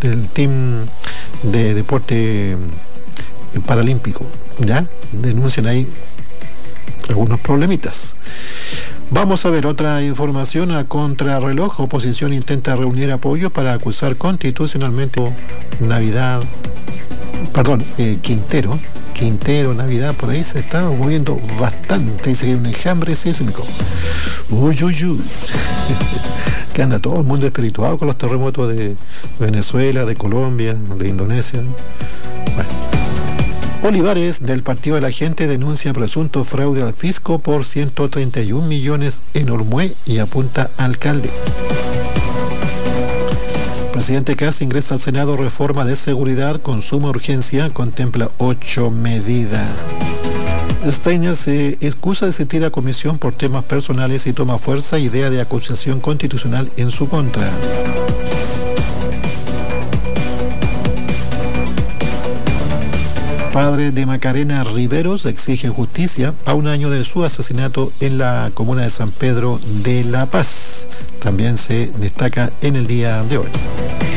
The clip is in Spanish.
del team de deporte paralímpico, ¿ya? Denuncian ahí algunos problemitas. Vamos a ver otra información a contrarreloj. Oposición intenta reunir apoyo para acusar constitucionalmente Quintero, Navidad, por ahí se está moviendo bastante. Dice que hay un enjambre sísmico. Uy. Que anda todo el mundo espirituado con los terremotos de Venezuela, de Colombia, de Indonesia. Bueno. Olivares, del Partido de la Gente, denuncia presunto fraude al fisco por 131 millones en Ormué y apunta a alcalde. Presidente Kast ingresa al Senado reforma de seguridad con suma urgencia, contempla 8 medidas. Steiner se excusa de asistir a comisión por temas personales y toma fuerza idea de acusación constitucional en su contra. Padre de Macarena Riveros exige justicia a un año de su asesinato en la comuna de San Pedro de La Paz. También se destaca en el día de hoy.